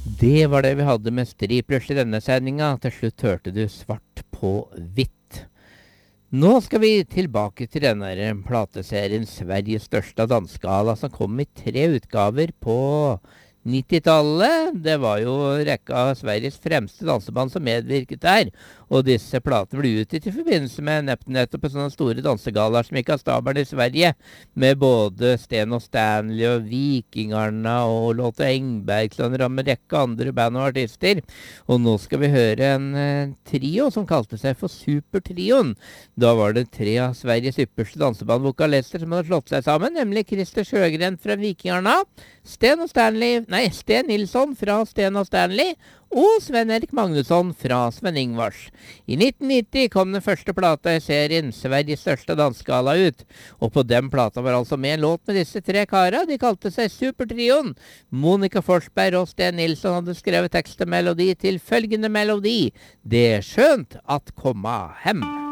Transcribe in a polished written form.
Det var det vi hadde med striplers i denne sendinga. Til slutt hørte du Svart på hvitt. Nå skal vi tilbake til denne plateserien Sveriges største dansegala, som kom i 3 utgaver på 90-tallet. Det var jo rekka av Sveriges fremste danseband som medvirket der. Og disse platene ble utgitt i forbindelse med nettopp sånne store dansegalaer som gikk av stabelen i Sverige, med både Sten og Stanley og Vikingarna og Lotte Engbergsson og en rekke andre band og artister. Og nå skal vi høre en trio som kalte seg for Supertrioen. Da var det 3 av Sveriges ypperste dansebandvokalister som hadde slått seg sammen, nemlig Christer Sjøgren fra Vikingarna, Sten Nilsson fra Sten og Stanley, og Sven-Erik Magnusson fra Sven Ingvars. I 1990 kom den første plata i serien Sveriges største dansegala ut, og på den plata var altså med en låt med disse 3 kara. De kalte seg Supertrioen. Monica Forsberg og Sten Nilsson hadde skrevet tekst og melodi til følgende melodi: Det er skjønt at komma hem.